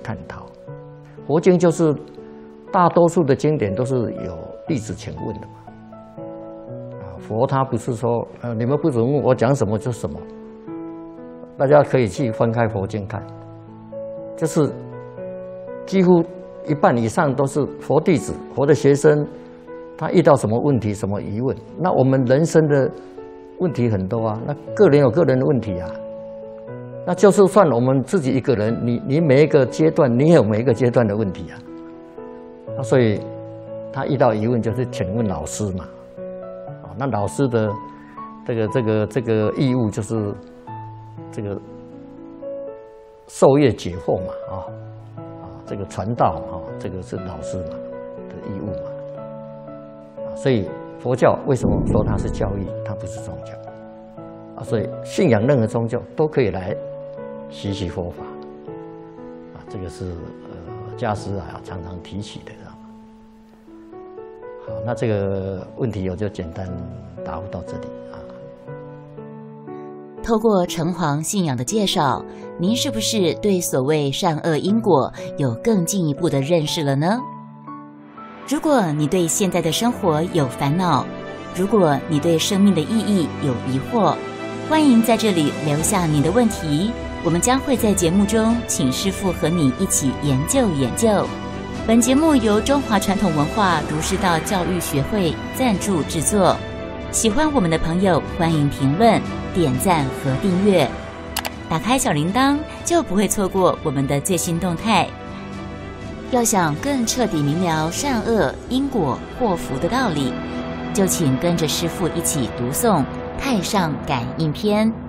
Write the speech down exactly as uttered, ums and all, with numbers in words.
探讨。佛经就是大多数的经典都是有弟子请问的嘛。啊，佛他不是说呃你们不准问我讲什么就什么，大家可以去翻开佛经看，就是几乎一半以上都是佛弟子、佛的学生，他遇到什么问题、什么疑问，那我们人生的问题很多啊，那个人有个人的问题啊。那就是算我们自己一个人，你你每一个阶段，你有每一个阶段的问题啊。那所以他遇到疑问就是请问老师嘛。啊，那老师的这个这个这个义务就是这个授业解惑嘛，啊啊，这个传道啊，这个是老师嘛的义务嘛。啊，所以佛教为什么说它是教育，它不是宗教啊？所以信仰任何宗教都可以来习习佛法，啊，这个是呃家师啊常常提起的，知道吗？好，那这个问题我就简单答复到这里啊。 透过城隍信仰的介绍，您是不是对所谓善恶因果有更进一步的认识了呢？如果你对现在的生活有烦恼，如果你对生命的意义有疑惑，欢迎在这里留下你的问题。我们将会在节目中请师父和你一起研究研究。本节目由中华传统文化儒释道教育学会赞助制作。喜欢我们的朋友，欢迎评论、点赞和订阅。打开小铃铛，就不会错过我们的最新动态。要想更彻底明了善恶因果祸福的道理，就请跟着师父一起读诵《太上感应篇》。